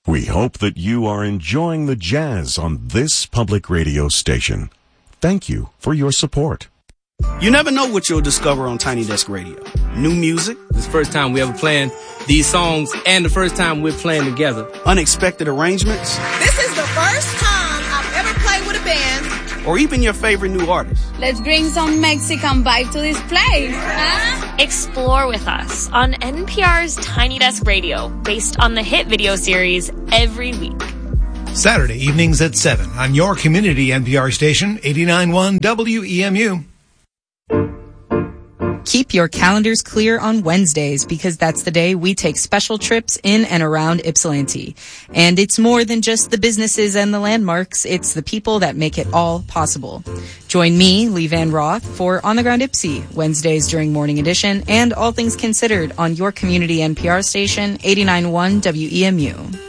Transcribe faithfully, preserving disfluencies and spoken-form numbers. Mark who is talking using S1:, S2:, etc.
S1: We hope that you are enjoying the jazz on this public radio station. Thank you for your support.
S2: You never know what you'll discover on Tiny Desk Radio. New music.
S3: This is the first time we ever playing these songs and the first time we're playing together.
S2: Unexpected arrangements.
S4: This is the first time I've ever played with a band.
S2: Or even your favorite new artist.
S5: Let's bring some Mexican vibe to this place. Huh?
S6: Explore with us on N P R's Tiny Desk Radio, based on the hit video series Every Week.
S7: Saturday evenings at seven on your community N P R station, eighty-nine point one W E M U.
S8: Keep your calendars clear on Wednesdays, because that's the day we take special trips in and around Ypsilanti. And it's more than just the businesses and the landmarks. It's the people that make it all possible. Join me, Lee Van Roth, for On the Ground Ypsi, Wednesdays during Morning Edition, and All Things Considered on your community N P R station, eighty-nine point one W E M U.